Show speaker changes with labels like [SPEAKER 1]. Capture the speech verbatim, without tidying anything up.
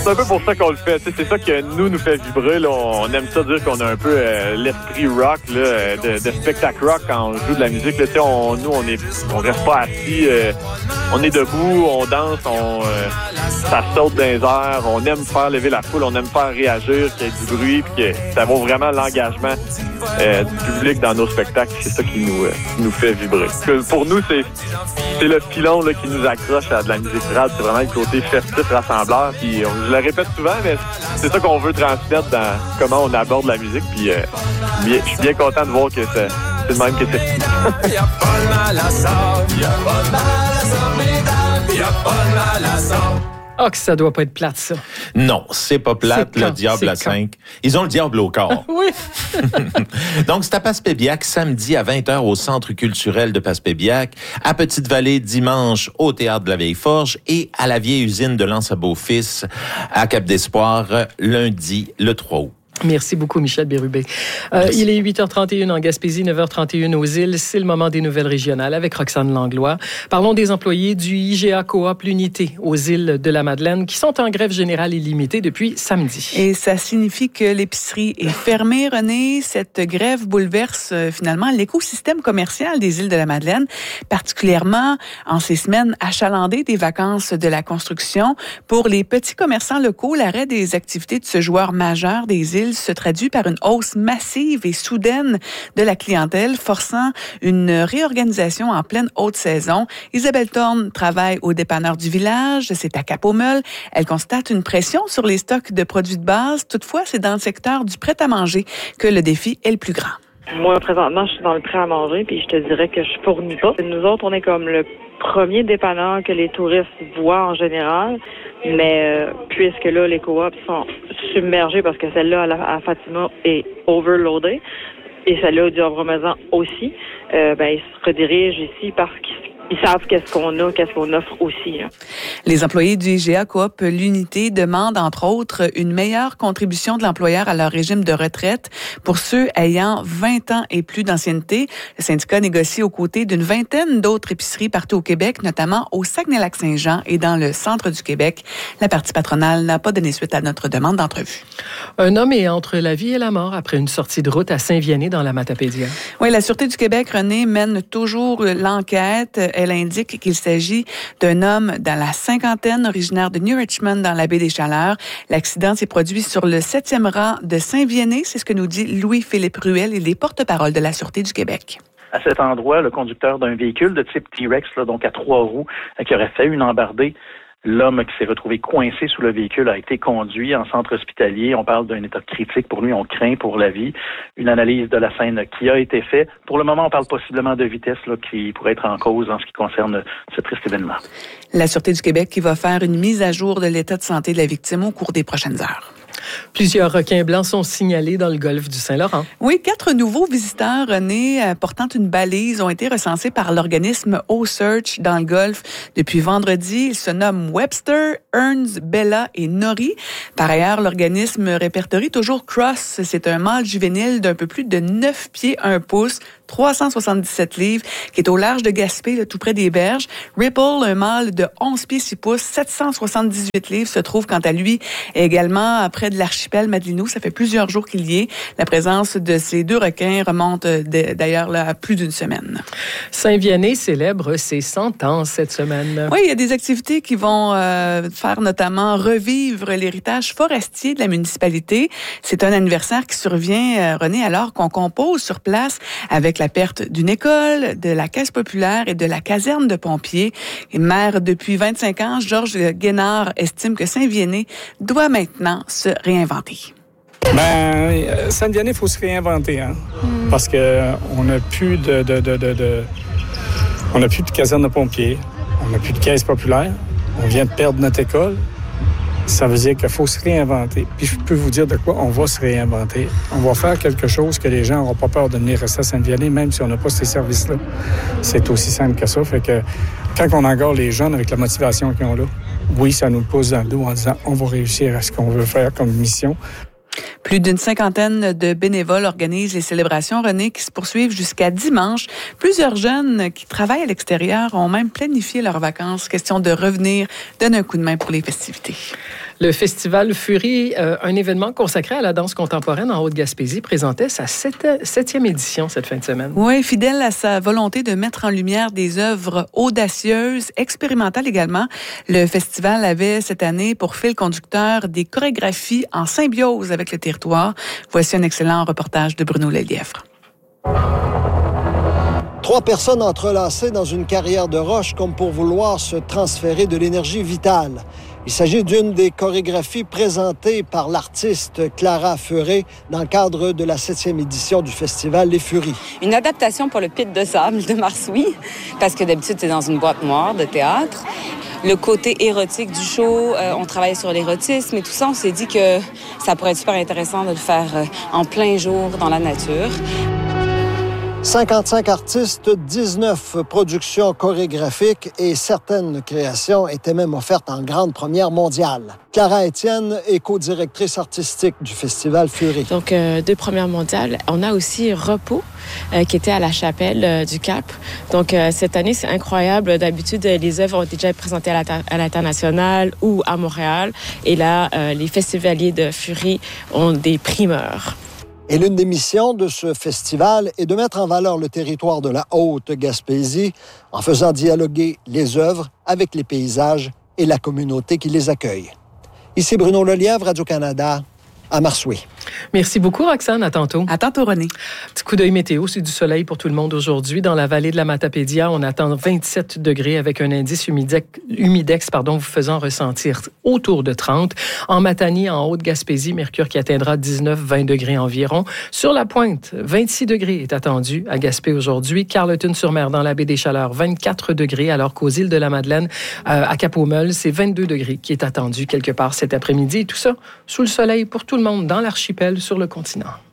[SPEAKER 1] c'est un peu pour ça qu'on le fait. C'est ça qui nous nous fait vibrer. Là. On aime ça dire qu'on a un peu euh, l'esprit rock, là, de, de spectacle rock quand on joue de la musique. Là. On, nous, on est, on reste pas assis. Euh, on est debout, on danse, on, euh, ça saute dans les airs. On aime faire lever la foule, on aime faire réagir, qu'il y ait du bruit, puis que ça vaut vraiment l'engagement euh, du public dans nos spectacles. C'est ça qui nous, euh, qui nous fait vibrer. Que pour nous, c'est, c'est le filon là, qui nous accroche à de la musique rap. C'est vraiment le côté festif, rassembleur. Puis on, je le répète souvent, mais c'est ça qu'on veut transmettre dans comment on aborde la musique. Puis euh, bien, je suis bien content de voir que c'est, c'est le même que c'est.
[SPEAKER 2] Y'a pas de mal à ça, y'a pas de mal à ça, mesdames, y'a pas de mal à ça.
[SPEAKER 3] Ah, que ça doit pas être plate, ça.
[SPEAKER 4] Non, c'est pas plate, c'est le quand, diable à cinq. Ils ont le diable au corps.
[SPEAKER 3] Oui.
[SPEAKER 4] Donc, c'est à Passepébiac, samedi à vingt heures au Centre culturel de Passepébiac, à Petite-Vallée, dimanche au Théâtre de la Vieille-Forge et à la vieille usine de l'Anse à Beaufils à Cap-d'Espoir, lundi, le trois août.
[SPEAKER 3] Merci beaucoup, Michel Bérubé. Euh, il est huit heures trente et une en Gaspésie, neuf heures trente et une aux îles. C'est le moment des nouvelles régionales avec Roxane Langlois. Parlons des employés du I G A Coop L'Unité aux îles de la Madeleine qui sont en grève générale illimitée depuis samedi.
[SPEAKER 5] Et ça signifie que l'épicerie est fermée, René. Cette grève bouleverse euh, finalement l'écosystème commercial des îles de la Madeleine, particulièrement en ces semaines achalandées des vacances de la construction. Pour les petits commerçants locaux, l'arrêt des activités de ce joueur majeur des îles se traduit par une hausse massive et soudaine de la clientèle, forçant une réorganisation en pleine haute saison. Isabelle Thorne travaille au dépanneur du village, c'est à Cap-aux-Meules. Elle constate une pression sur les stocks de produits de base. Toutefois, c'est dans le secteur du prêt-à-manger que le défi est le plus grand.
[SPEAKER 6] Moi, présentement, je suis dans le prêt-à-manger, puis je te dirais que je fournis pas. Nous autres, on est comme le premier dépanneur que les touristes voient en général, mais euh, puisque là, les coops sont submergés parce que celle-là à, la, à Fatima est overloadée, et celle-là du Havre-Maison aussi, euh, ben, ils se redirigent ici parce qu'ils Ils savent qu'est-ce qu'on a, qu'est-ce qu'on offre aussi. Hein.
[SPEAKER 5] Les employés du I G A Coop L'Unité demandent, entre autres, une meilleure contribution de l'employeur à leur régime de retraite pour ceux ayant vingt ans et plus d'ancienneté. Le syndicat négocie aux côtés d'une vingtaine d'autres épiceries partout au Québec, notamment au Saguenay-Lac-Saint-Jean et dans le centre du Québec. La partie patronale n'a pas donné suite à notre demande d'entrevue.
[SPEAKER 3] Un homme est entre la vie et la mort après une sortie de route à Saint-Vianney dans la Matapédia.
[SPEAKER 5] Oui, la Sûreté du Québec, René, mène toujours l'enquête. Elle indique qu'il s'agit d'un homme dans la cinquantaine, originaire de New Richmond, dans la baie des Chaleurs. L'accident s'est produit sur le septième rang de Saint-Vianney. C'est ce que nous dit Louis-Philippe Ruel. Il est porte-parole de la Sûreté du Québec.
[SPEAKER 7] À cet endroit, le conducteur d'un véhicule de type T-Rex, là, donc à trois roues, qui aurait fait une embardée, l'homme qui s'est retrouvé coincé sous le véhicule a été conduit en centre hospitalier. On parle d'un état critique pour lui, on craint pour la vie. Une analyse de la scène qui a été faite. Pour le moment, on parle possiblement de vitesse là, qui pourrait être en cause en ce qui concerne ce triste événement.
[SPEAKER 5] La Sûreté du Québec qui va faire une mise à jour de l'état de santé de la victime au cours des prochaines heures.
[SPEAKER 3] Plusieurs requins blancs sont signalés dans le golfe du Saint-Laurent.
[SPEAKER 5] Oui, quatre nouveaux visiteurs nés portant une balise ont été recensés par l'organisme O-Search dans le golfe depuis vendredi. Ils se nomment Webster, Earns, Bella et Nori. Par ailleurs, l'organisme répertorie toujours Cross. C'est un mâle juvénile d'un peu plus de neuf pieds un pouce, trois cent soixante-dix-sept livres, qui est au large de Gaspé, là, tout près des berges. Ripple, un mâle de onze pieds six pouces, sept cent soixante-dix-huit livres, se trouve quant à lui également près de l'archipel Madelinou. Ça fait plusieurs jours qu'il y est. La présence de ces deux requins remonte d'ailleurs là, à plus d'une semaine.
[SPEAKER 3] Saint-Vianney célèbre ses cent ans cette semaine.
[SPEAKER 5] Oui, il y a des activités qui vont euh, faire notamment revivre l'héritage forestier de la municipalité. C'est un anniversaire qui survient, euh, René, alors qu'on compose sur place avec la perte d'une école, de la caisse populaire et de la caserne de pompiers. Et maire depuis vingt-cinq ans, Georges Guénard estime que Saint-Vianney doit maintenant se réinventer.
[SPEAKER 8] Ben, Saint-Vianney, il faut se réinventer, hein? Mm. Parce qu'on n'a plus de, de, de, de, de, on n'a plus de caserne de pompiers, on n'a plus de caisse populaire, on vient de perdre notre école. Ça veut dire qu'il faut se réinventer. Puis je peux vous dire de quoi on va se réinventer. On va faire quelque chose que les gens n'auront pas peur de venir rester à Saint-Vianney, même si on n'a pas ces services-là. C'est aussi simple que ça. Fait que quand on engage les jeunes avec la motivation qu'ils ont là, oui, ça nous pose dans le dos en disant on va réussir à ce qu'on veut faire comme mission.
[SPEAKER 5] Plus d'une cinquantaine de bénévoles organisent les célébrations, René, qui se poursuivent jusqu'à dimanche. Plusieurs jeunes qui travaillent à l'extérieur ont même planifié leurs vacances. Question de revenir, donner un coup de main pour les festivités.
[SPEAKER 3] Le Festival Fury, euh, un événement consacré à la danse contemporaine en Haute-Gaspésie, présentait sa septième édition cette fin de semaine.
[SPEAKER 5] Oui, fidèle à sa volonté de mettre en lumière des œuvres audacieuses, expérimentales également, le festival avait cette année pour fil conducteur des chorégraphies en symbiose avec le territoire. Voici un excellent reportage de Bruno Lelièvre.
[SPEAKER 9] Trois personnes entrelacées dans une carrière de roche comme pour vouloir se transférer de l'énergie vitale. Il s'agit d'une des chorégraphies présentées par l'artiste Clara Feuret dans le cadre de la septième édition du festival Les Furies.
[SPEAKER 10] Une adaptation pour le Pit de sable de Marsoui, parce que d'habitude, c'est dans une boîte noire de théâtre. Le côté érotique du show, euh, on travaille sur l'érotisme et tout ça. On s'est dit que ça pourrait être super intéressant de le faire euh, en plein jour dans la nature.
[SPEAKER 9] cinquante-cinq artistes, dix-neuf productions chorégraphiques et certaines créations étaient même offertes en grande première mondiale. Clara Étienne est co-directrice artistique du Festival Fury.
[SPEAKER 11] Donc, euh, deux premières mondiales. On a aussi Repos, euh, qui était à la Chapelle euh, du Cap. Donc, euh, cette année, c'est incroyable. D'habitude, les œuvres ont été déjà présentées à, à l'international ou à Montréal. Et là, euh, les festivaliers de Fury ont des primeurs.
[SPEAKER 9] Et l'une des missions de ce festival est de mettre en valeur le territoire de la Haute-Gaspésie en faisant dialoguer les œuvres avec les paysages et la communauté qui les accueille. Ici Bruno Lelièvre, Radio-Canada, à Marsoui.
[SPEAKER 3] Merci beaucoup, Roxane. À tantôt.
[SPEAKER 5] À tantôt, René.
[SPEAKER 3] Petit coup d'œil météo, c'est du soleil pour tout le monde aujourd'hui. Dans la vallée de la Matapédia, on attend vingt-sept degrés avec un indice humidex, humidex pardon, vous faisant ressentir autour de trente. En Matanie, en Haute-Gaspésie, mercure qui atteindra dix-neuf à vingt degrés environ. Sur la pointe, vingt-six degrés est attendu à Gaspé aujourd'hui. Carleton-sur-Mer, dans la baie des Chaleurs, vingt-quatre degrés, alors qu'aux îles de la Madeleine, euh, à Cap-aux-Meules, c'est vingt-deux degrés qui est attendu quelque part cet après-midi. Et tout ça sous le soleil pour tout le monde dans l'archipel sur le continent.